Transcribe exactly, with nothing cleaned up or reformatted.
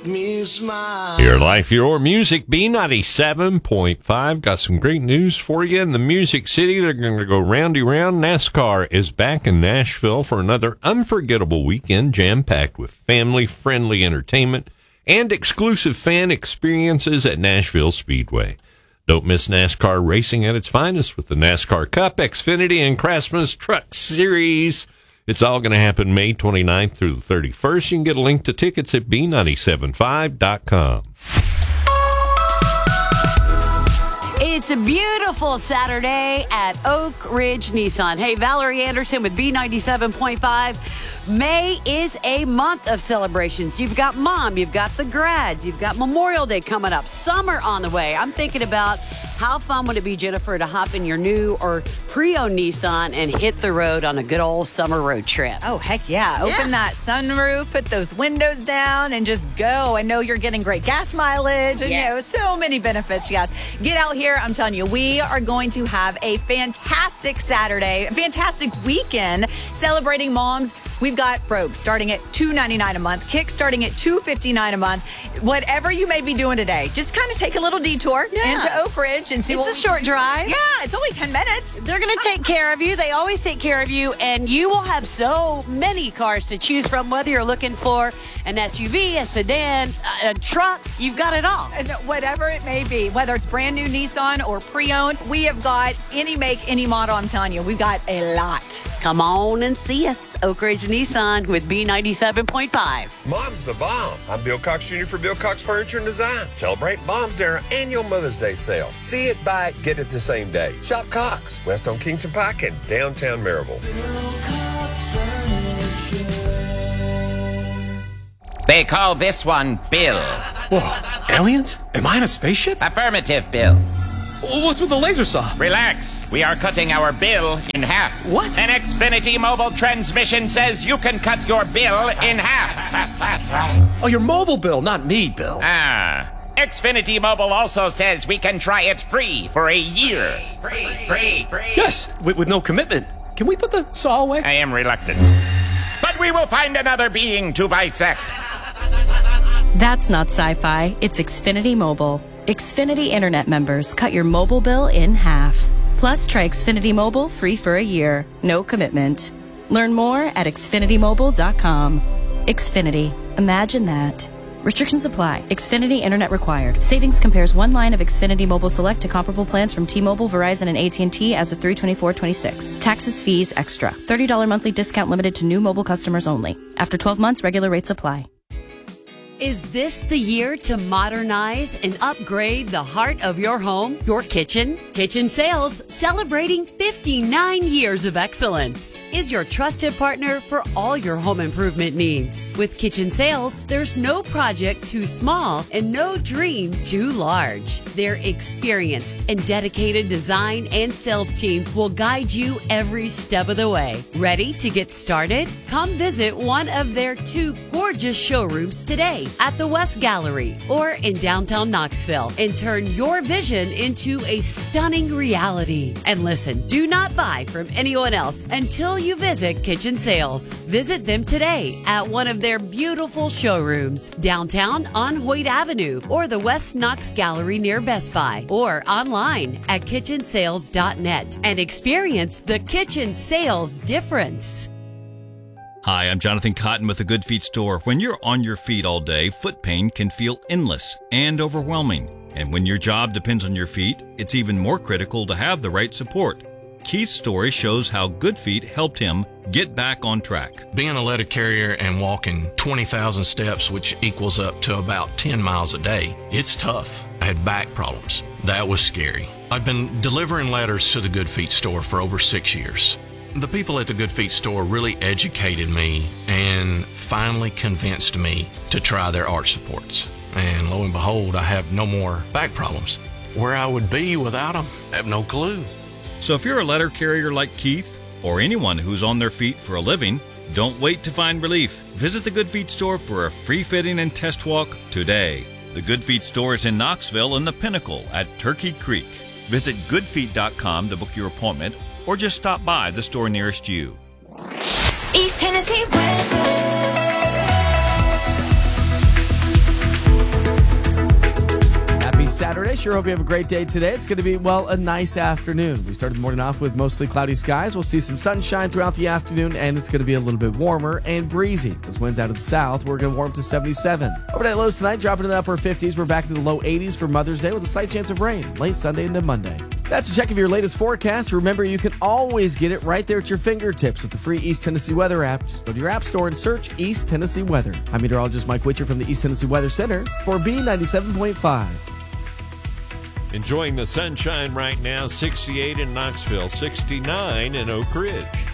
make me smile. Your life, your music, B ninety-seven point five. Got some great news for you in the Music City. They're going to go roundy round. NASCAR is back in Nashville for another unforgettable weekend, jam-packed with family-friendly entertainment and exclusive fan experiences at Nashville Speedway. Don't miss NASCAR racing at its finest with the NASCAR Cup, Xfinity, and Craftsman's Truck Series. It's all going to happen May twenty-ninth through the thirty-first. You can get a link to tickets at b nine seven five dot com. It's a beautiful Saturday at Oak Ridge Nissan. Hey, Valerie Anderson with B ninety-seven point five. May is a month of celebrations. You've got mom, you've got the grads, you've got Memorial Day coming up, summer on the way. I'm thinking about how fun would it be, Jennifer, to hop in your new or pre-owned Nissan and hit the road on a good old summer road trip. Oh, heck yeah. Open Yeah. that sunroof, put those windows down, and just go. I know you're getting great gas mileage and, Yes. you know, so many benefits, yes. Get out here. I'm telling you, we are going to have a fantastic Saturday, a fantastic weekend celebrating moms. We've got Rogue starting at two ninety-nine a month, Kick starting at two fifty-nine a month. Whatever you may be doing today, just kind of take a little detour Yeah. into Oak Ridge and see It's what a short drive. Yeah, it's only ten minutes. They're going to take care of you. They always take care of you, and you will have so many cars to choose from, whether you're looking for an S U V, a sedan, a, a truck. You've got it all. And whatever it may be, whether it's brand new Nissan or pre-owned, we have got any make, any model. I'm telling you, we've got a lot. Come on and see us, Oak Ridge Nissan with B ninety-seven point five. Mom's the bomb. I'm Bill Cox Junior for Bill Cox Furniture and Design. Celebrate Mom's Day, our annual Mother's Day sale. See it, buy it, get it the same day. Shop Cox, west on Kingston Pike and downtown Maryville. They call this one Bill. Whoa, aliens? Am I in a spaceship? Affirmative, Bill. What's with the laser saw? Relax. We are cutting our bill in half. What? An Xfinity mobile transmission says you can cut your bill in half. Oh, your mobile bill, not me, Bill. Ah. Xfinity Mobile also says we can try it free for a year. Free, free, free. Yes, with, with no commitment. Can we put the saw away? I am reluctant. But we will find another being to bisect. That's not sci-fi, it's Xfinity Mobile. Xfinity Internet members cut your mobile bill in half. Plus, try Xfinity Mobile free for a year. No commitment. Learn more at xfinity mobile dot com. Xfinity. Imagine that. Restrictions apply. Xfinity Internet required. Savings compares one line of Xfinity Mobile Select to comparable plans from T-Mobile, Verizon, and A T and T as of three twenty-four twenty-six. Taxes, fees, extra. thirty dollars monthly discount limited to new mobile customers only. After twelve months, regular rates apply. Is this the year to modernize and upgrade the heart of your home, your kitchen? Kitchen Sales, celebrating fifty-nine years of excellence, is your trusted partner for all your home improvement needs. With Kitchen Sales, there's no project too small and no dream too large. Their experienced and dedicated design and sales team will guide you every step of the way. Ready to get started? Come visit one of their two gorgeous showrooms today at the West Gallery or in downtown Knoxville and turn your vision into a stunning reality. And listen, do not buy from anyone else until you visit Kitchen Sales. Visit them today at one of their beautiful showrooms downtown on Hoyt Avenue or the West Knox Gallery near Best Buy or online at kitchen sales dot net and experience the Kitchen Sales difference. Hi, I'm Jonathan Cotton with the Good Feet Store. When you're on your feet all day, foot pain can feel endless and overwhelming. And when your job depends on your feet, it's even more critical to have the right support. Keith's story shows how Good Feet helped him get back on track. Being a letter carrier and walking twenty thousand steps, which equals up to about ten miles a day, it's tough. I had back problems. That was scary. I've been delivering letters to the Good Feet Store for over six years. The people at the Good Feet Store really educated me and finally convinced me to try their arch supports. And lo and behold, I have no more back problems. Where I would be without them, I have no clue. So if you're a letter carrier like Keith, or anyone who's on their feet for a living, don't wait to find relief. Visit the Good Feet Store for a free fitting and test walk today. The Good Feet Store is in Knoxville and the Pinnacle at Turkey Creek. Visit good feet dot com to book your appointment or just stop by the store nearest you. East Tennessee weather. Saturday. Sure hope you have a great day today. It's going to be, well, a nice afternoon. We started the morning off with mostly cloudy skies. We'll see some sunshine throughout the afternoon, and it's going to be a little bit warmer and breezy. Those winds out of the south, we're going to warm to seventy-seven. Overnight lows tonight, dropping to the upper fifties. We're back to the low eighties for Mother's Day with a slight chance of rain late Sunday into Monday. That's a check of your latest forecast. Remember, you can always get it right there at your fingertips with the free East Tennessee Weather app. Just go to your app store and search East Tennessee Weather. I'm meteorologist Mike Witcher from the East Tennessee Weather Center for B ninety-seven point five. Enjoying the sunshine right now, sixty-eight in Knoxville, sixty-nine in Oak Ridge.